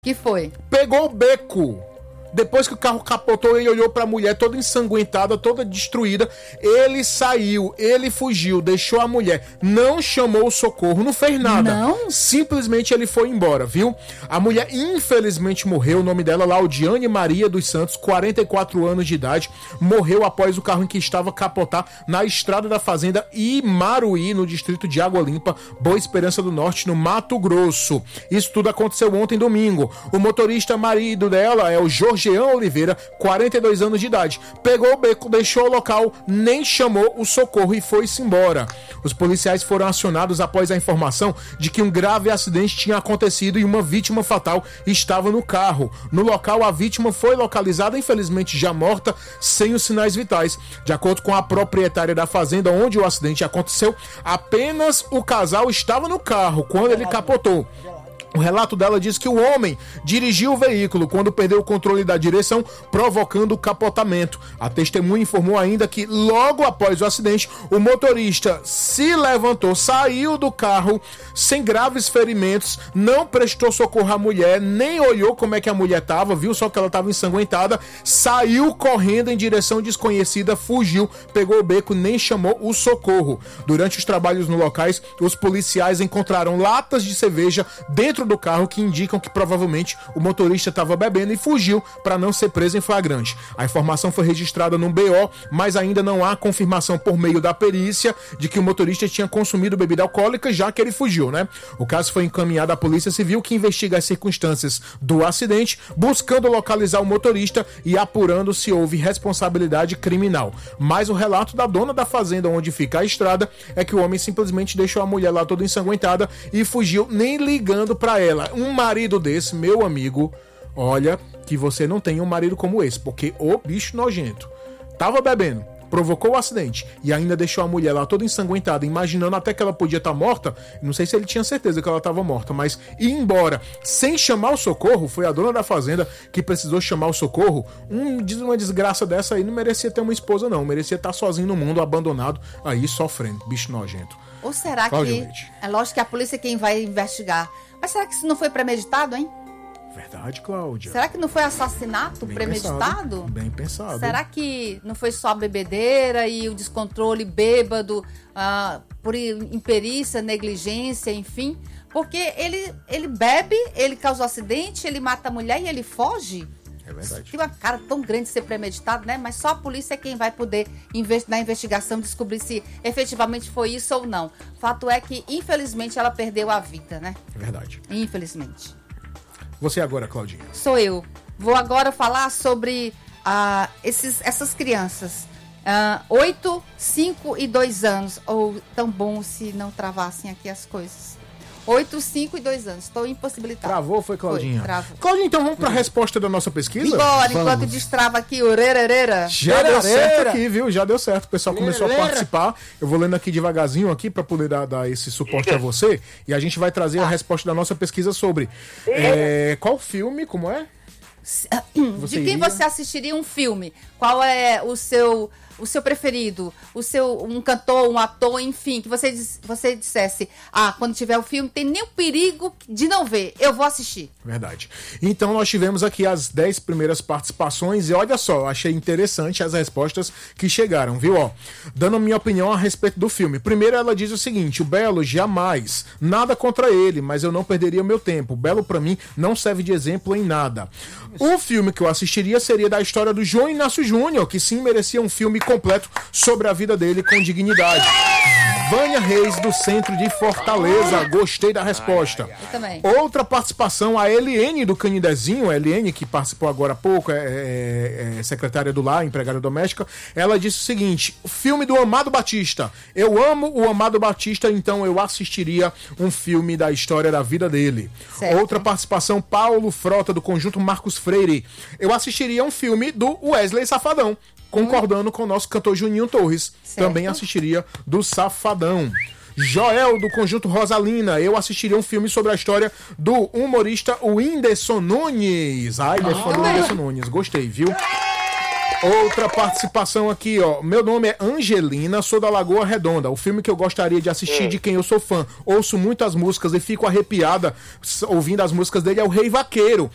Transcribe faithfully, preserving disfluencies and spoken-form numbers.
Que foi? Pegou o beco. Depois que o carro capotou, ele olhou pra mulher toda ensanguentada, toda destruída. Ele saiu, ele fugiu, deixou a mulher, não chamou o socorro, não fez nada. Não? Simplesmente ele foi embora, viu? A mulher infelizmente morreu, o nome dela Laudiane Maria dos Santos, quarenta e quatro anos de idade, morreu após o carro em que estava capotar na estrada da fazenda Imaruí, no distrito de Água Limpa, Boa Esperança do Norte, no Mato Grosso. Isso tudo aconteceu ontem, domingo. O motorista marido dela é o Jorge Jean Oliveira, quarenta e dois anos de idade. Pegou o beco, deixou o local, nem chamou o socorro e foi-se embora. Os policiais foram acionados após a informação de que um grave acidente tinha acontecido e uma vítima fatal estava no carro. No local, a vítima foi localizada, infelizmente já morta, sem os sinais vitais. De acordo com a proprietária da fazenda onde o acidente aconteceu, apenas o casal estava no carro quando ele capotou. O relato dela diz que o homem dirigiu o veículo quando perdeu o controle da direção, provocando o capotamento. A testemunha informou ainda que logo após o acidente, o motorista se levantou, saiu do carro sem graves ferimentos, não prestou socorro à mulher, nem olhou como é que a mulher estava, viu só que ela estava ensanguentada, saiu correndo em direção desconhecida, fugiu, pegou o beco, nem chamou o socorro. Durante os trabalhos no locais, os policiais encontraram latas de cerveja dentro do carro que indicam que provavelmente o motorista estava bebendo e fugiu para não ser preso em flagrante. A informação foi registrada no B O, mas ainda não há confirmação por meio da perícia de que o motorista tinha consumido bebida alcoólica, já que ele fugiu, né? O caso foi encaminhado à Polícia Civil, que investiga as circunstâncias do acidente, buscando localizar o motorista e apurando se houve responsabilidade criminal. Mas o relato da dona da fazenda onde fica a estrada é que o homem simplesmente deixou a mulher lá toda ensanguentada e fugiu, nem ligando para ela. Um marido desse, meu amigo, olha que você não tem um marido como esse, porque o bicho nojento tava bebendo, provocou o acidente e ainda deixou a mulher lá toda ensanguentada, imaginando até que ela podia estar morta. Não sei se ele tinha certeza que ela estava morta, mas ir embora sem chamar o socorro. Foi a dona da fazenda que precisou chamar o socorro. Um, uma desgraça dessa aí não merecia ter uma esposa, não. Merecia estar sozinho no mundo, abandonado, aí sofrendo, bicho nojento. Ou será Cláudia que... Leite. É lógico que a polícia é quem vai investigar. Mas será que isso não foi premeditado, hein? Verdade, Cláudia. Será que não foi assassinato Bem premeditado? Pensado, bem pensado. Será que não foi só a bebedeira e o descontrole bêbado, ah, por imperícia, negligência, enfim? Porque ele, ele bebe, ele causa um acidente, ele mata a mulher e ele foge? É verdade. Tem uma cara tão grande de ser premeditado, né? Mas só a polícia é quem vai poder, na investigação, descobrir se efetivamente foi isso ou não. Fato é que, infelizmente, ela perdeu a vida, né? É verdade. Infelizmente. Você agora, Claudinha. Sou eu. Vou agora falar sobre ah, esses, essas crianças. Ah, oito, cinco e dois anos. Ou tão bom se não travassem aqui as coisas. oito, cinco e dois anos. Estou impossibilitada. Travou, foi, Claudinha? Foi, travou. Claudinha, então vamos para a resposta da nossa pesquisa? Bora, enquanto destrava aqui o rererera. Já deu certo aqui, viu? Já deu certo. O pessoal começou a participar. Eu vou lendo aqui devagarzinho aqui para poder dar, dar esse suporte a você. E a gente vai trazer a resposta da nossa pesquisa sobre é, qual filme, como é? Você de quem iria? Você assistiria um filme? Qual é o seu... o seu preferido, o seu, um cantor, um ator, enfim, que você, você dissesse, ah, quando tiver o filme, tem nenhum perigo de não ver, eu vou assistir. Verdade. Então nós tivemos aqui as dez primeiras participações e olha só, achei interessante as respostas que chegaram, viu? Ó, dando a minha opinião a respeito do filme. Primeiro ela diz o seguinte, o Belo jamais, nada contra ele, mas eu não perderia o meu tempo. O Belo pra mim não serve de exemplo em nada. O filme que eu assistiria seria da história do João Inácio Júnior, que sim merecia um filme completo sobre a vida dele com dignidade. Vânia Reis, do centro de Fortaleza. Gostei da resposta. Eu também. Outra participação, a Eliene do Canidezinho. A Eliene, que participou agora há pouco, é, é, é secretária do lar, empregada doméstica. Ela disse o seguinte, o filme do Amado Batista. Eu amo o Amado Batista, então eu assistiria um filme da história da vida dele. Certo. Outra participação, Paulo Frota, do Conjunto Marcos Freire. Eu assistiria um filme do Wesley Safadão. Concordando hum. com o nosso cantor Juninho Torres. Certo. Também assistiria do Safadão. Joel, do Conjunto Rosalina. Eu assistiria um filme sobre a história do humorista Whindersson Nunes. Ai, é fã do Whindersson Nunes. Gostei, viu? Outra participação aqui, ó. Meu nome é Angelina, sou da Lagoa Redonda. O filme que eu gostaria de assistir, de quem eu sou fã, ouço muitas músicas e fico arrepiada ouvindo as músicas dele, é o Rei Vaqueiro.